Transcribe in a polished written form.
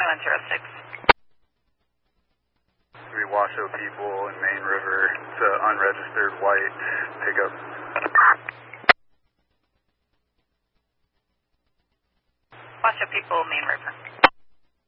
106. We Washoe people in Main River. It's an unregistered white pickup. Washoe people, Main River.